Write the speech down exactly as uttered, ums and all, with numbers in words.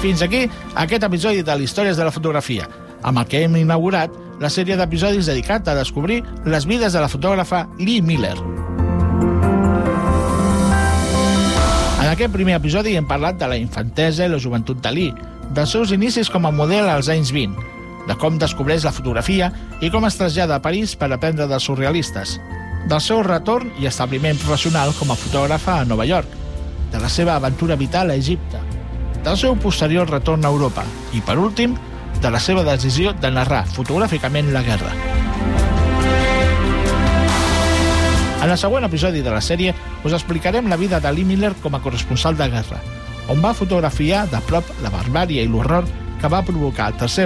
fins aquí aquest episodi de l'Històries de la Fotografia, amb el que hem inaugurat la sèrie d'episodis dedicat a descobrir les vides de la fotògrafa Lee Miller. En aquest primer episodi hem parlat de la infantesa i la joventut de Lee, dels seus inicis com a model als anys vint, de com descobreix la fotografia i com es trasllada a París per aprendre dels surrealistes, del seu retorn i establiment professional com a fotògrafa a Nova York, de la seva aventura vital a Egipte, del seu posterior retorn a Europa i, per últim, de la seva decisió de narrar fotogràficament la guerra. En el següent episodi de la sèrie us explicarem la vida de Lee Miller com a corresponsal de guerra, on va fotografiar de prop la barbàrie i l'horror que va provocar el tercer